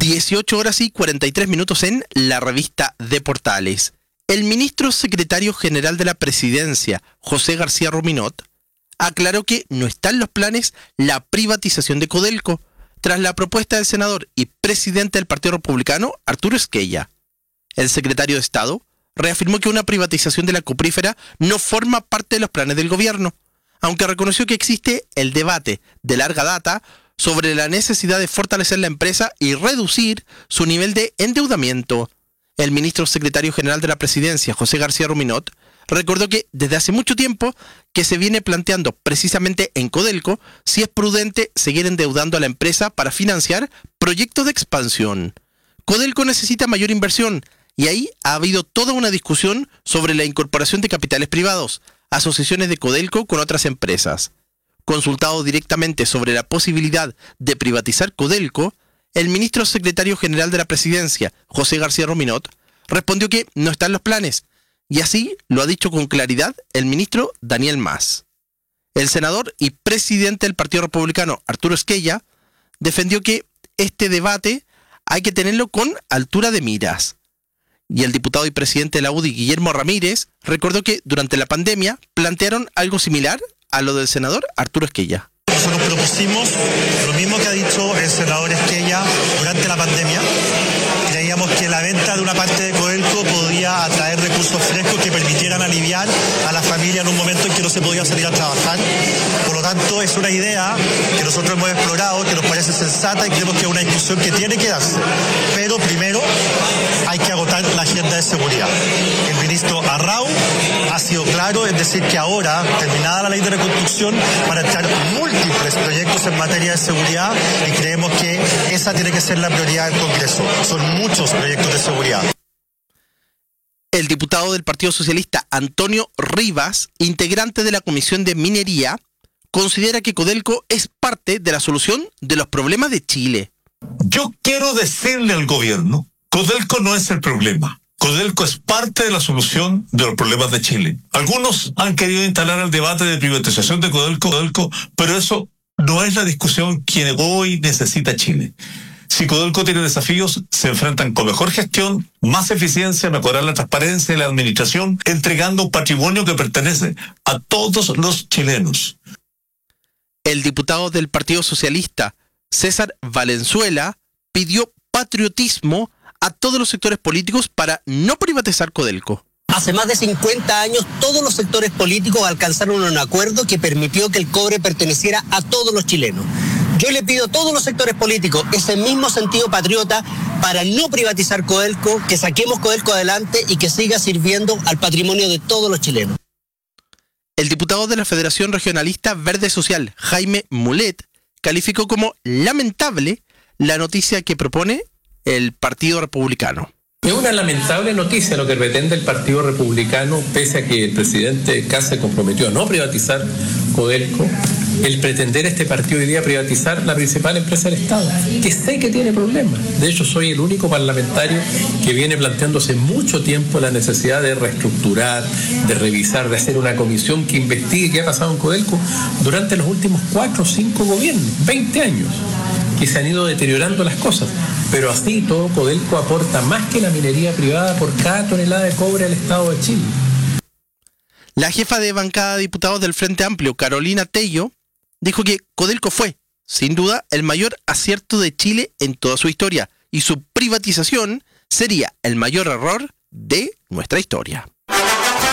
18 horas y 43 minutos en la revista de Portales. El ministro secretario general de la Presidencia, José García Ruminot, aclaró que no está en los planes la privatización de Codelco, tras la propuesta del senador y presidente del Partido Republicano, Arturo Esquella. El secretario de Estado reafirmó que una privatización de la cuprífera no forma parte de los planes del gobierno, aunque reconoció que existe el debate de larga data sobre la necesidad de fortalecer la empresa y reducir su nivel de endeudamiento. El ministro secretario general de la Presidencia, José García Ruminot, recordó que desde hace mucho tiempo que se viene planteando precisamente en Codelco si es prudente seguir endeudando a la empresa para financiar proyectos de expansión. Codelco necesita mayor inversión y ahí ha habido toda una discusión sobre la incorporación de capitales privados, asociaciones de Codelco con otras empresas. Consultado directamente sobre la posibilidad de privatizar Codelco, el ministro secretario general de la Presidencia, José García Ruminot, respondió que no está en los planes, y así lo ha dicho con claridad el ministro Daniel Mas. El senador y presidente del Partido Republicano, Arturo Esquella, defendió que este debate hay que tenerlo con altura de miras. Y el diputado y presidente de la UDI, Guillermo Ramírez, recordó que durante la pandemia plantearon algo similar a lo del senador Arturo Esquella. Nosotros propusimos lo mismo que ha dicho el senador Esquella durante la pandemia. Creíamos que la venta de una parte de Codelco podía atraer recursos frescos que permitieran aliviar a la familia en un momento en que no se podía salir a trabajar. Por lo tanto, es una idea que nosotros hemos explorado, que nos parece sensata y creemos que es una discusión que tiene que darse. Pero primero hay que agotar la agenda de seguridad. El ministro Arrau ha sido claro en decir que ahora, terminada la ley de reconstrucción, van a entrar múltiples proyectos en materia de seguridad y creemos que esa tiene que ser la prioridad del Congreso. Son muchos proyectos de seguridad. El diputado del Partido Socialista, Antonio Rivas, integrante de la Comisión de Minería, considera que Codelco es parte de la solución de los problemas de Chile. Yo quiero decirle al gobierno, Codelco no es el problema. Codelco es parte de la solución de los problemas de Chile. Algunos han querido instalar el debate de privatización de Codelco, pero eso no es la discusión que hoy necesita Chile. Si Codelco tiene desafíos, se enfrentan con mejor gestión, más eficiencia, mejorar la transparencia y la administración, entregando un patrimonio que pertenece a todos los chilenos. El diputado del Partido Socialista, César Valenzuela, pidió patriotismo a todos los sectores políticos para no privatizar Codelco. Hace más de 50 años todos los sectores políticos alcanzaron un acuerdo que permitió que el cobre perteneciera a todos los chilenos. Yo le pido a todos los sectores políticos ese mismo sentido patriota para no privatizar Codelco, que saquemos Codelco adelante y que siga sirviendo al patrimonio de todos los chilenos. El diputado de la Federación Regionalista Verde Social, Jaime Mulet, calificó como lamentable la noticia que propone el Partido Republicano. Es una lamentable noticia lo que pretende el Partido Republicano, pese a que el presidente Kast se comprometió a no privatizar Codelco, el pretender este partido hoy día privatizar la principal empresa del Estado, que sé que tiene problemas. De hecho, soy el único parlamentario que viene planteándose mucho tiempo la necesidad de reestructurar, de revisar, de hacer una comisión que investigue qué ha pasado en Codelco durante los últimos 4 o 5 gobiernos, 20 años, que se han ido deteriorando las cosas. Pero así todo, Codelco aporta más que la minería privada por cada tonelada de cobre al Estado de Chile. La jefa de bancada de diputados del Frente Amplio, Carolina Tello, dijo que Codelco fue, sin duda, el mayor acierto de Chile en toda su historia y su privatización sería el mayor error de nuestra historia.